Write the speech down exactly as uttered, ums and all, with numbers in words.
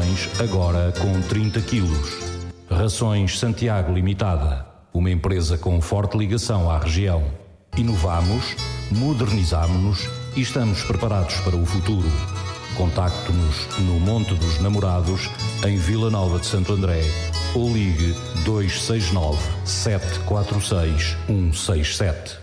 rações, agora com trinta quilos. Rações Santiago Limitada, uma empresa com forte ligação à região. Inovamos, modernizamos-nos e estamos preparados para o futuro. Contacte-nos no Monte dos Namorados, em Vila Nova de Santo André, ou ligue dois seis nove, sete quatro seis, um seis sete.